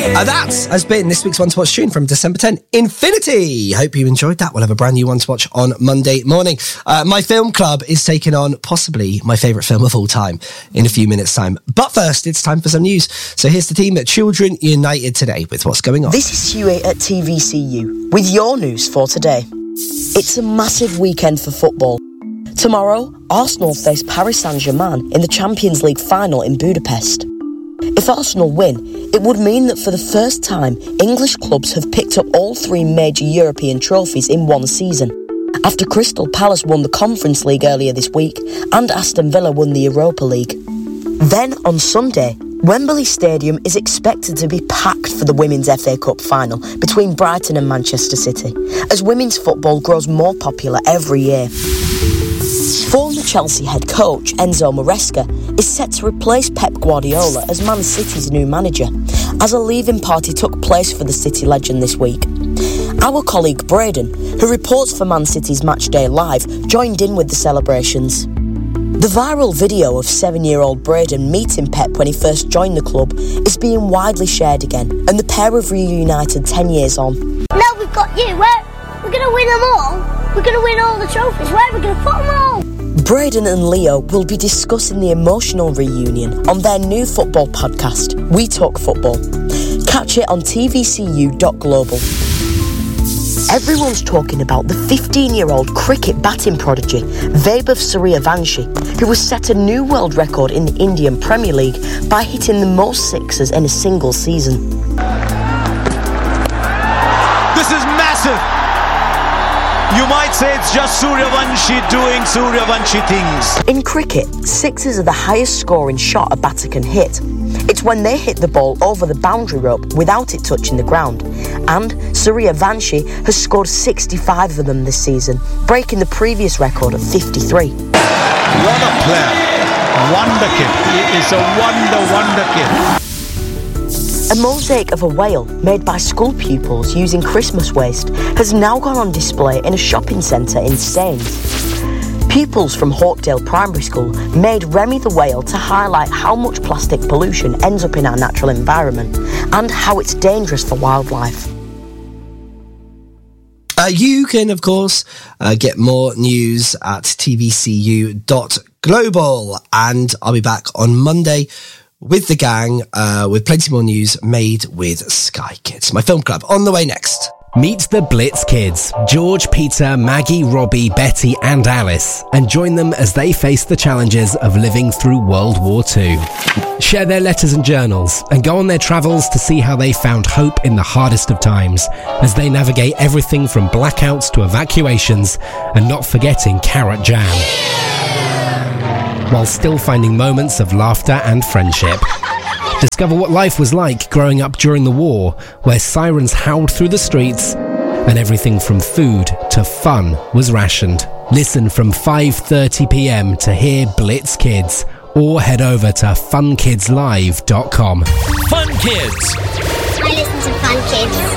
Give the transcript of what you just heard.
That has been this week's One to Watch tune from December 10, Infinity. Hope you enjoyed that. We'll have a brand new One to Watch on Monday morning. My film club is taking on possibly my favourite film of all time in a few minutes' time. But first, it's time for some news. So here's the team at Children United today with what's going on. This is Huey at TVCU with your news for today. It's a massive weekend for football. Tomorrow, Arsenal face Paris Saint-Germain in the Champions League final in Budapest. If Arsenal win, it would mean that for the first time, English clubs have picked up all three major European trophies in one season, after Crystal Palace won the Conference League earlier this week and Aston Villa won the Europa League. Then, on Sunday, Wembley Stadium is expected to be packed for the Women's FA Cup final between Brighton and Manchester City, as women's football grows more popular every year. Former Chelsea head coach Enzo Maresca is set to replace Pep Guardiola as Man City's new manager, as a leaving party took place for the City legend this week. Our colleague Braden, who reports for Man City's Matchday Live, joined in with the celebrations. The viral video of 7-year-old Braden meeting Pep when he first joined the club is being widely shared again, and the pair have reunited 10 years on. Now we've got you, we're going to win them all. We're going to win all the trophies. Where are we going to put them all? Braden and Leo will be discussing the emotional reunion on their new football podcast, We Talk Football. Catch it on tvcu.global. Everyone's talking about the 15-year-old cricket batting prodigy, Vaibhav Suryavanshi, who has set a new world record in the Indian Premier League by hitting the most sixes in a single season. This is massive! You might say it's just Suryavanshi doing Suryavanshi things. In cricket, sixes are the highest scoring shot a batter can hit. It's when they hit the ball over the boundary rope without it touching the ground. And Suryavanshi has scored 65 of them this season, breaking the previous record of 53. What a player. Wonder kid. He is a wonder kid. A mosaic of a whale made by school pupils using Christmas waste has now gone on display in a shopping centre in Staines. Pupils from Hawkdale Primary School made Remy the whale to highlight how much plastic pollution ends up in our natural environment and how it's dangerous for wildlife. You can, of course, get more news at tvcu.global, and I'll be back on Monday with the gang, with plenty more news made with Sky Kids. My film club on the way next. Meet the Blitz Kids, George, Peter, Maggie, Robbie, Betty and Alice, and join them as they face the challenges of living through World War II. Share their letters and journals and go on their travels to see how they found hope in the hardest of times as they navigate everything from blackouts to evacuations, and not forgetting carrot jam, while still finding moments of laughter and friendship. Discover what life was like growing up during the war, where sirens howled through the streets and everything from food to fun was rationed. Listen from 5:30 p.m. to hear Blitz Kids, or head over to funkidslive.com. Fun Kids. I listen to Fun Kids.